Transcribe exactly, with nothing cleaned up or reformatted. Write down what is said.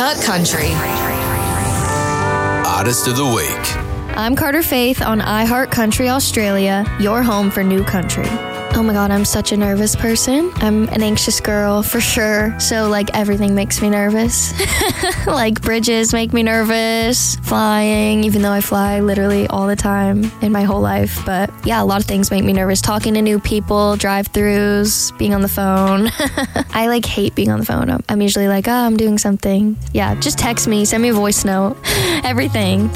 iHeart Country. Artist of the Week. I'm Carter Faith on iHeart Country Australia, your home for new country. Oh my God, I'm such a nervous person. I'm an anxious girl for sure. So like everything makes me nervous. Like bridges make me nervous, flying, even though I fly literally all the time in my whole life. But yeah, a lot of things make me nervous. Talking to new people, drive-thrus, being on the phone. I like hate being on the phone. I'm usually like, oh, I'm doing something. Yeah, just text me, send me a voice note, everything.